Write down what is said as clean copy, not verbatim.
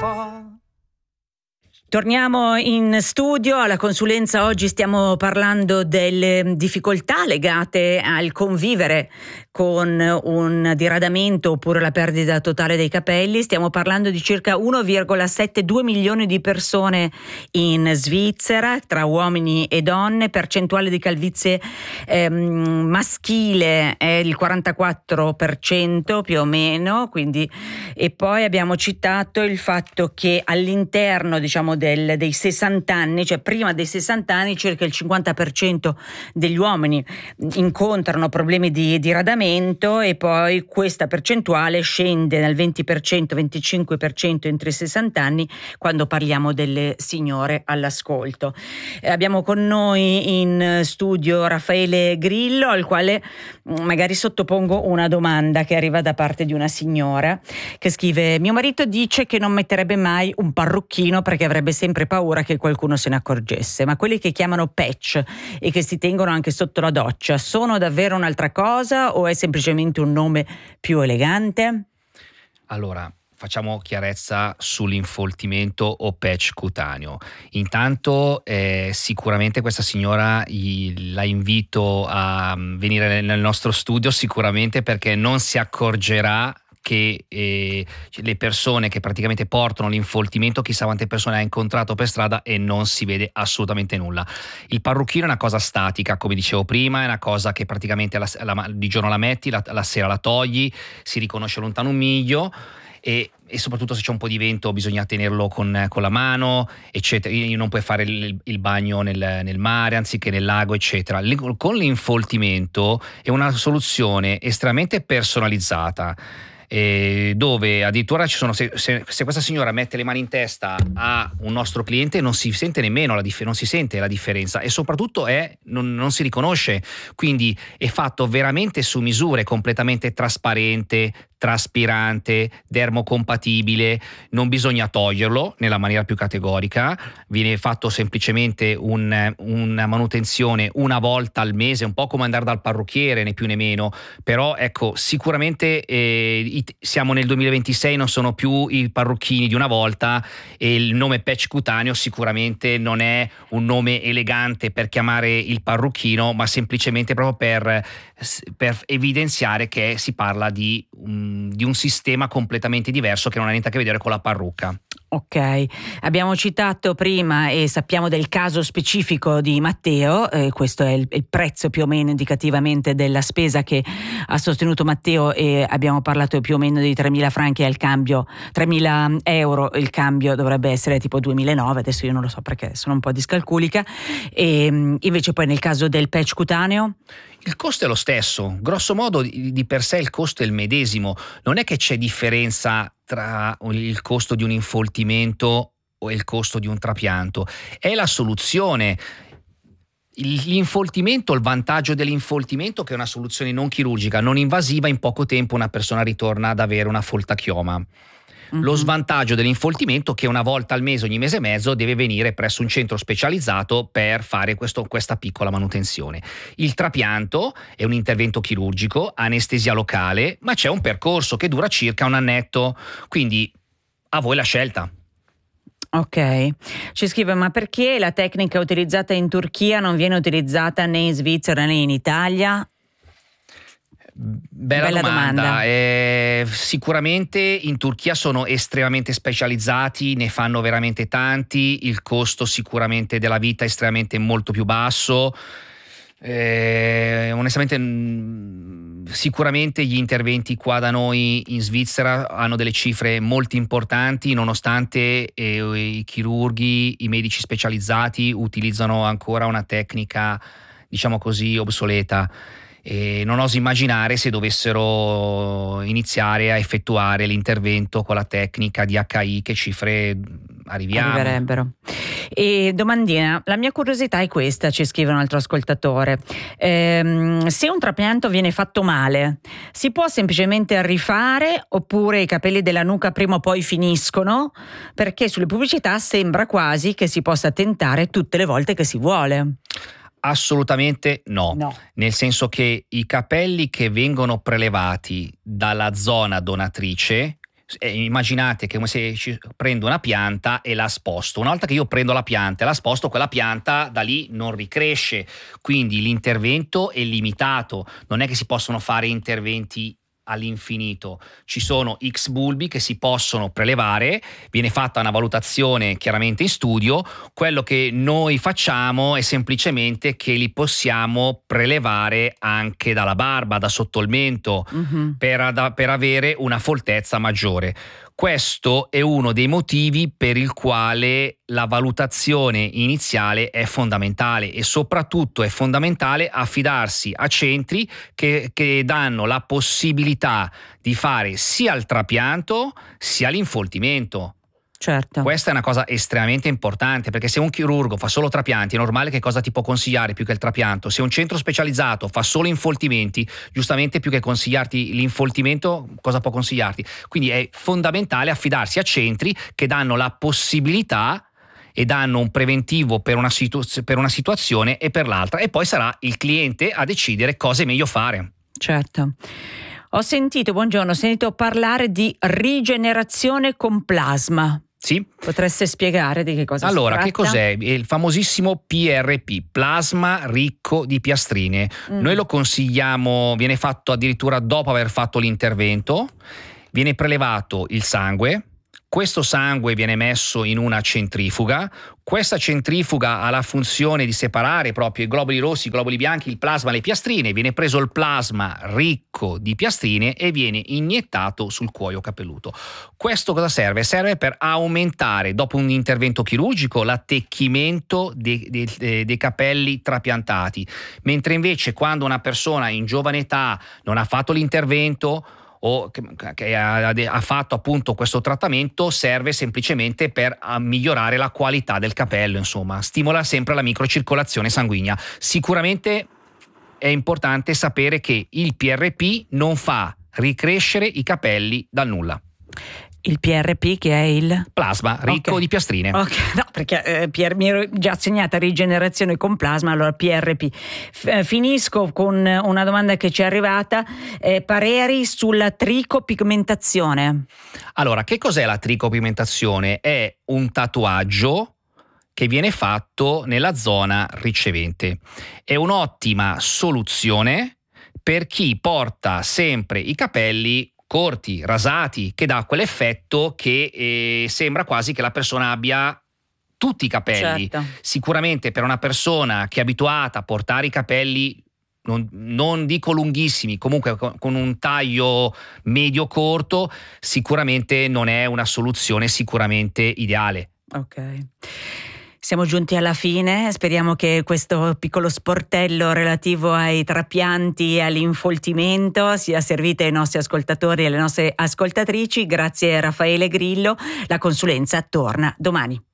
fall. Torniamo in studio alla consulenza. Oggi stiamo parlando delle difficoltà legate al convivere con un diradamento oppure la perdita totale dei capelli. Stiamo parlando di circa 1,72 milioni di persone in Svizzera, tra uomini e donne. Percentuale di calvizie maschile è il 44% più o meno, quindi. E poi abbiamo citato il fatto che all'interno, diciamo, dei 60 anni, cioè prima dei 60 anni, circa il 50% degli uomini incontrano problemi di diradamento, e poi questa percentuale scende dal 20%, 25% entro i 60 anni quando parliamo delle signore all'ascolto. Abbiamo con noi in studio Raffaele Grillo, al quale magari sottopongo una domanda che arriva da parte di una signora che scrive: mio marito dice che non metterebbe mai un parrucchino perché avrebbe sempre paura che qualcuno se ne accorgesse, ma quelli che chiamano patch e che si tengono anche sotto la doccia sono davvero un'altra cosa o è semplicemente un nome più elegante? Allora, facciamo chiarezza sull'infoltimento o patch cutaneo. Intanto sicuramente questa signora la invito a venire nel nostro studio, sicuramente, perché non si accorgerà che le persone che praticamente portano l'infoltimento, chissà quante persone ha incontrato per strada e non si vede assolutamente nulla. Il parrucchino è una cosa statica, come dicevo prima, è una cosa che praticamente di giorno la metti, la sera la togli, si riconosce lontano un miglio. E soprattutto se c'è un po' di vento bisogna tenerlo con la mano, eccetera. Non puoi fare il bagno nel mare anziché nel lago, eccetera. Con l'infoltimento è una soluzione estremamente personalizzata, dove addirittura ci sono, se questa signora mette le mani in testa a un nostro cliente non si sente nemmeno non si sente la differenza, e soprattutto non si riconosce. Quindi è fatto veramente su misura, è completamente trasparente, traspirante, dermocompatibile, non bisogna toglierlo nella maniera più categorica, viene fatto semplicemente una manutenzione una volta al mese, un po' come andare dal parrucchiere, né più né meno. Però ecco, sicuramente siamo nel 2026, non sono più i parrucchini di una volta, e il nome patch cutaneo sicuramente non è un nome elegante per chiamare il parrucchino, ma semplicemente proprio per evidenziare che si parla di un sistema completamente diverso che non ha niente a che vedere con la parrucca. Ok, abbiamo citato prima e sappiamo del caso specifico di Matteo, questo è il prezzo più o meno indicativamente della spesa che ha sostenuto Matteo, e abbiamo parlato più o meno di 3.000 franchi al cambio, 3.000 euro, il cambio dovrebbe essere tipo 2009, adesso io non lo so perché sono un po' discalculica. E invece poi nel caso del patch cutaneo? Il costo è lo stesso, grosso modo di per sé il costo è il medesimo, non è che c'è differenza tra il costo di un infoltimento o il costo di un trapianto, è la soluzione. L'infoltimento, il vantaggio dell'infoltimento è che è una soluzione non chirurgica, non invasiva, in poco tempo una persona ritorna ad avere una foltachioma. Lo svantaggio dell'infoltimento è che una volta al mese, ogni mese e mezzo, deve venire presso un centro specializzato per fare questa piccola manutenzione. Il trapianto è un intervento chirurgico, anestesia locale, ma c'è un percorso che dura circa un annetto, quindi a voi la scelta. Ok, ci scrive: ma perché la tecnica utilizzata in Turchia non viene utilizzata né in Svizzera né in Italia? Bella domanda. Sicuramente in Turchia sono estremamente specializzati, ne fanno veramente tanti, il costo sicuramente della vita è estremamente molto più basso. Onestamente sicuramente gli interventi qua da noi in Svizzera hanno delle cifre molto importanti, nonostante i chirurghi, i medici specializzati utilizzano ancora una tecnica, diciamo così, obsoleta. E non oso immaginare se dovessero iniziare a effettuare l'intervento con la tecnica di HI che cifre arriverebbero. E domandina, la mia curiosità è questa, ci scrive un altro ascoltatore: se un trapianto viene fatto male, si può semplicemente rifare oppure i capelli della nuca prima o poi finiscono? Perché sulle pubblicità sembra quasi che si possa tentare tutte le volte che si vuole. Assolutamente no, nel senso che i capelli che vengono prelevati dalla zona donatrice Immaginate che come se prendo una pianta e la sposto. Una volta che io prendo la pianta e la sposto, quella pianta da lì non ricresce, quindi l'intervento è limitato, non è che si possono fare interventi all'infinito. Ci sono X bulbi che si possono prelevare, viene fatta una valutazione chiaramente in studio. Quello che noi facciamo è semplicemente che li possiamo prelevare anche dalla barba, da sotto il mento, per avere una foltezza maggiore. Questo è uno dei motivi per il quale la valutazione iniziale è fondamentale, e soprattutto è fondamentale affidarsi a centri che danno la possibilità di fare sia il trapianto sia l'infoltimento. Certo. Questa è una cosa estremamente importante, perché se un chirurgo fa solo trapianti, è normale che cosa ti può consigliare più che il trapianto. Se un centro specializzato fa solo infoltimenti, giustamente più che consigliarti l'infoltimento, cosa può consigliarti? Quindi è fondamentale affidarsi a centri che danno la possibilità e danno un preventivo per una situazione e per l'altra, e poi sarà il cliente a decidere cosa è meglio fare. Certo. Ho sentito parlare di rigenerazione con plasma. Sì. Potreste spiegare di che cosa si tratta? Allora, che cos'è? Il famosissimo PRP, plasma ricco di piastrine. Noi lo consigliamo, viene fatto addirittura dopo aver fatto l'intervento, viene prelevato il sangue. Questo sangue viene messo in una centrifuga. Questa centrifuga ha la funzione di separare proprio i globuli rossi, i globuli bianchi, il plasma, le piastrine. Viene preso il plasma ricco di piastrine e viene iniettato sul cuoio capelluto. Questo cosa serve? Serve per aumentare, dopo un intervento chirurgico, l'attecchimento dei capelli trapiantati. Mentre invece quando una persona in giovane età non ha fatto l'intervento o che ha fatto appunto questo trattamento, serve semplicemente per migliorare la qualità del capello, insomma, stimola sempre la microcircolazione sanguigna. Sicuramente è importante sapere che il PRP non fa ricrescere i capelli dal nulla. Il PRP, che è il plasma ricco di piastrine. Ok, no, perché mi ero già segnata rigenerazione con plasma, allora PRP. Finisco con una domanda che ci è arrivata, pareri sulla tricopigmentazione. Allora, che cos'è la tricopigmentazione? È un tatuaggio che viene fatto nella zona ricevente. È un'ottima soluzione per chi porta sempre i capelli corti, rasati, che dà quell'effetto che sembra quasi che la persona abbia tutti i capelli. Certo. Sicuramente per una persona che è abituata a portare i capelli non dico lunghissimi, comunque con un taglio medio corto, sicuramente non è una soluzione sicuramente ideale. Ok. Siamo giunti alla fine, speriamo che questo piccolo sportello relativo ai trapianti e all'infoltimento sia servito ai nostri ascoltatori e alle nostre ascoltatrici. Grazie Raffaele Grillo, la consulenza torna domani.